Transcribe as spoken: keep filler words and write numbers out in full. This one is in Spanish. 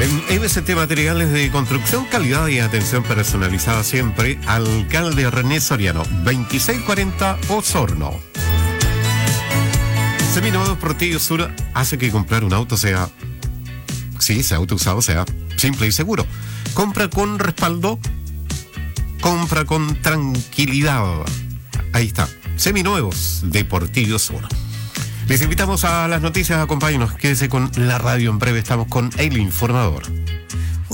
En M S T Materiales de Construcción, calidad y atención personalizada siempre. Alcalde René Soriano, veintiséis cuarenta Osorno. Seminuevos Portillo Sur hace que comprar un auto sea, sí, sea auto usado, sea simple y seguro. Compra con respaldo, compra con tranquilidad. Ahí está, Seminuevos de Portillo Sur. Les invitamos a las noticias, acompáñenos, quédese con la radio, en breve estamos con El Informador.